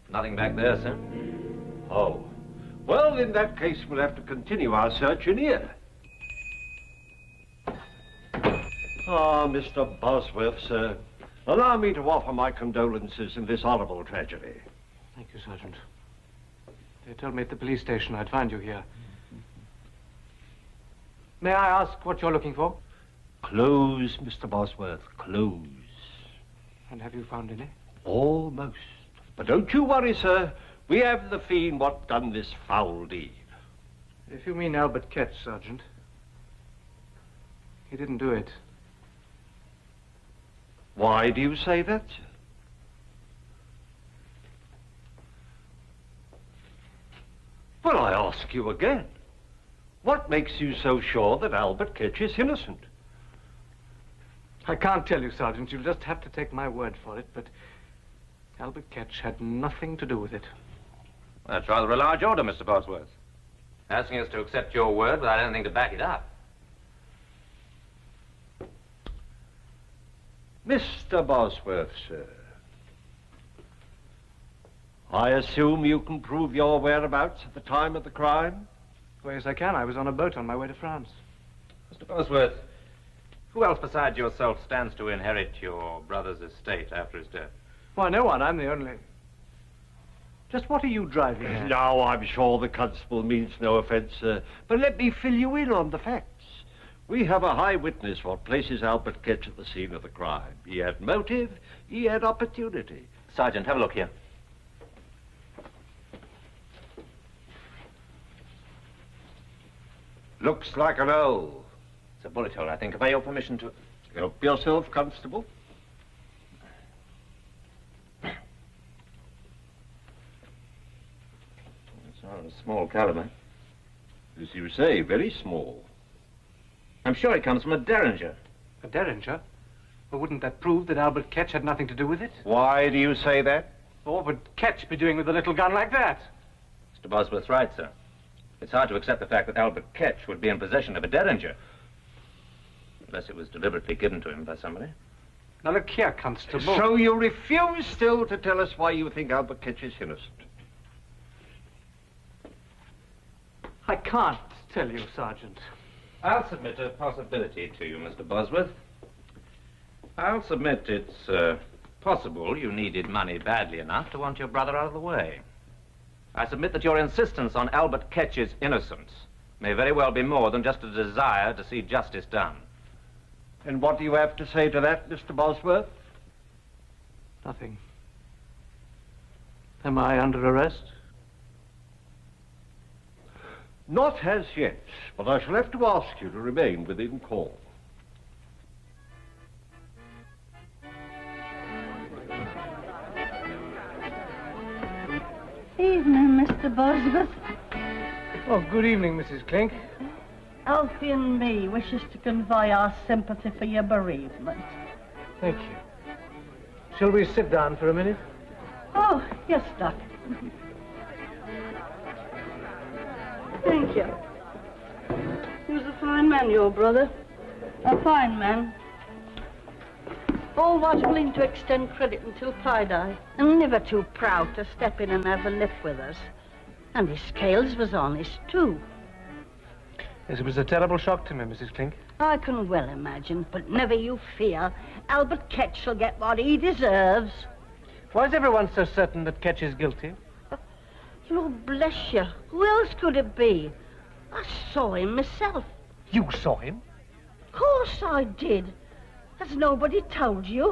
Nothing back there, sir. Oh. Well, in that case, we'll have to continue our search in here. Ah, Mr. Bosworth, sir. Allow me to offer my condolences in this horrible tragedy. Thank you, Sergeant. They told me at the police station I'd find you here. May I ask what you're looking for? Clothes, Mr. Bosworth, clothes. And have you found any? Almost. But don't you worry, sir. We have the fiend what done this foul deed. If you mean Albert Ketch, Sergeant, he didn't do it. Why do you say that, sir? Well, I ask you again. What makes you so sure that Albert Ketch is innocent? I can't tell you, Sergeant. You'll just have to take my word for it, but Albert Ketch had nothing to do with it. That's rather a large order, Mr. Bosworth. Asking us to accept your word without anything to back it up. Mr. Bosworth, sir. I assume you can prove your whereabouts at the time of the crime? Well, yes, I can. I was on a boat on my way to France. Mr. Bosworth, who else besides yourself stands to inherit your brother's estate after his death? Why, no one. I'm the only... Just what are you driving at? Now, I'm sure the constable means no offense, sir, but let me fill you in on the facts. We have a high witness what places Albert Ketch at the scene of the crime. He had motive, he had opportunity. Sergeant, have a look here. Looks like an O. It's a bullet hole, I think. Have I your permission to... Help yourself, Constable. It's not a small caliber. As you say, very small. I'm sure it comes from a Derringer. A Derringer? Well, wouldn't that prove that Albert Ketch had nothing to do with it? Why do you say that? Well, what would Ketch be doing with a little gun like that? Mr. Bosworth's right, sir. It's hard to accept the fact that Albert Ketch would be in possession of a Derringer. Unless it was deliberately given to him by somebody. Now, look here, Constable. So you refuse still to tell us why you think Albert Ketch is innocent? I can't tell you, Sergeant. I'll submit a possibility to you, Mr. Bosworth. I'll submit it's possible you needed money badly enough to want your brother out of the way. I submit that your insistence on Albert Ketch's innocence may very well be more than just a desire to see justice done. And what do you have to say to that, Mr. Bosworth? Nothing. Am I under arrest? Not as yet, but I shall have to ask you to remain within call. Evening, Mr. Bosworth. Oh, good evening, Mrs. Clink. Alfie and me wishes to convey our sympathy for your bereavement. Thank you. Shall we sit down for a minute? Oh, yes, Doc. Thank you. He was a fine man, your brother. A fine man. Always willing to extend credit until tie-dye, and never too proud to step in and have a lift with us. And his scales was honest, too. Yes, it was a terrible shock to me, Mrs. Clink. I can well imagine, but never you fear. Albert Ketch shall get what he deserves. Why is everyone so certain that Ketch is guilty? Lord bless you. Who else could it be? I saw him myself. You saw him? Of course I did. Has nobody told you?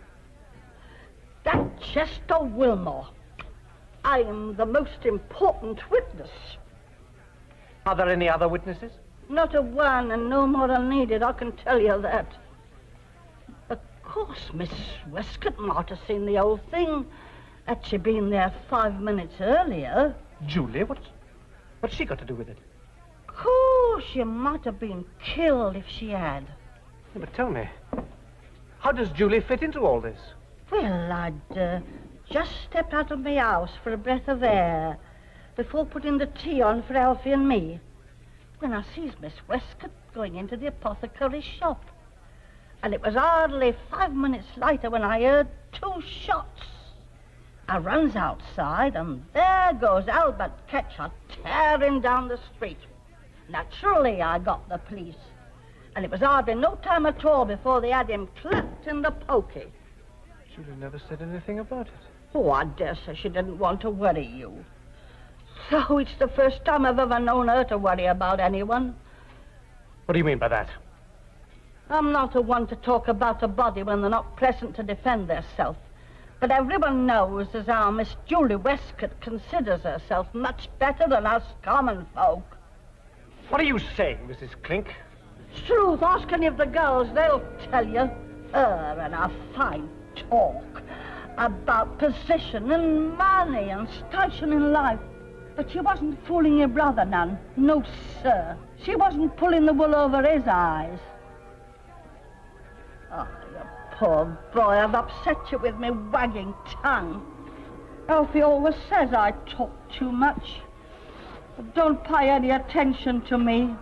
That Chester Wilmore. I am the most important witness. Are there any other witnesses? Not a one, and no more are needed, I can tell you that. Of course, Miss Westcott might have seen the whole thing. Had she been there 5 minutes earlier. Julie? What's she got to do with it? Of course, she might have been killed if she had. Yeah, but tell me, how does Julie fit into all this? Well, I'd just stepped out of my house for a breath of air before putting the tea on for Alfie and me, when I sees Miss Westcott going into the apothecary's shop. And it was hardly 5 minutes later when I heard 2 shots. I runs outside, and there goes Albert Ketch tearing down the street. Naturally, I got the police. And it was hardly no time at all before they had him clapped in the pokey. Julie never said anything about it. Oh, I dare say she didn't want to worry you. So it's the first time I've ever known her to worry about anyone. What do you mean by that? I'm not the one to talk about a body when they're not present to defend theirself. But everyone knows as how Miss Julie Westcott considers herself much better than us common folk. What are you saying, Mrs. Clink? It's truth. Ask any of the girls. They'll tell you. Her and her fine talk about position and money and station in life. But she wasn't fooling your brother none. No, sir. She wasn't pulling the wool over his eyes. Oh, you poor boy. I've upset you with me wagging tongue. Alfie always says I talk too much. But don't pay any attention to me.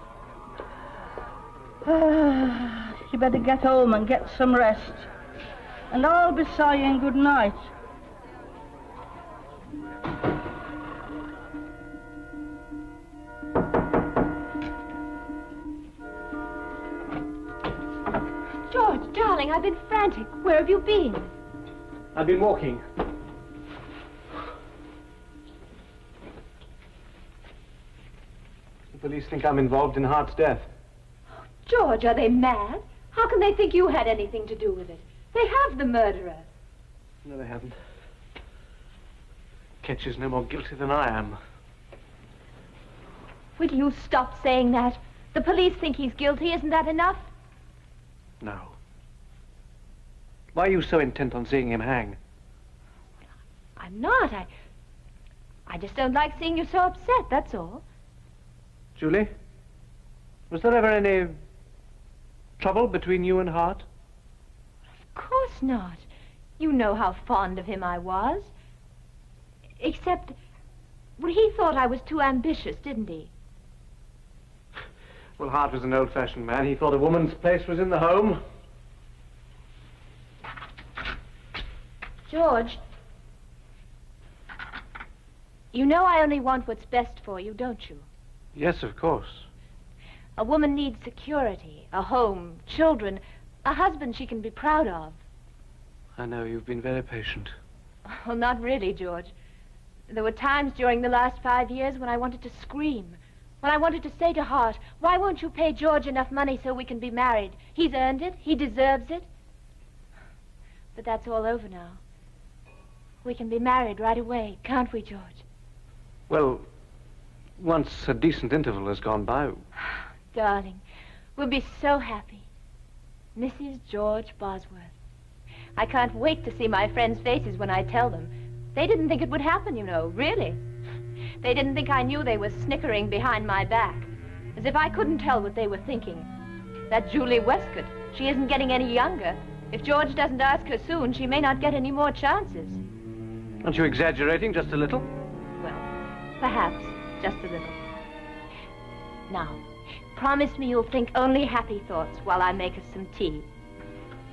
You better get home and get some rest. And I'll be saying good night. George, darling, I've been frantic. Where have you been? I've been walking. The police think I'm involved in Hart's death. George, are they mad? How can they think you had anything to do with it? They have the murderer. No, they haven't. Ketch is no more guilty than I am. Will you stop saying that? The police think he's guilty. Isn't that enough? No. Why are you so intent on seeing him hang? I'm not. I just don't like seeing you so upset, that's all. Julie, was there ever any trouble between you and Hart? Of course not. You know how fond of him I was. Except, well, he thought I was too ambitious, didn't he? Well, Hart was an old-fashioned man. He thought a woman's place was in the home. George, you know I only want what's best for you, don't you? Yes, of course. A woman needs security, a home, children, a husband she can be proud of. I know, you've been very patient. Well, not really, George. There were times during the last 5 years when I wanted to scream. When I wanted to say to Hart, why won't you pay George enough money so we can be married? He's earned it. He deserves it. But that's all over now. We can be married right away, can't we, George? Well, once a decent interval has gone by. Darling, we'll be so happy. Mrs. George Bosworth. I can't wait to see my friends' faces when I tell them. They didn't think it would happen, you know, really. They didn't think I knew they were snickering behind my back, as if I couldn't tell what they were thinking. That Julie Westcott, she isn't getting any younger. If George doesn't ask her soon, she may not get any more chances. Aren't you exaggerating just a little? Well, perhaps, just a little. Now, promise me you'll think only happy thoughts while I make us some tea.